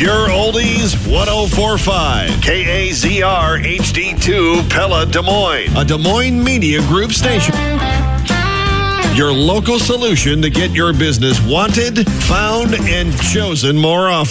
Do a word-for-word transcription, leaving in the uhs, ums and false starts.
Pure Oldies one oh four point five. K A Z R H D two Pella, Des Moines. A Des Moines Media Group station. Your local solution to get your business wanted, found, and chosen more often.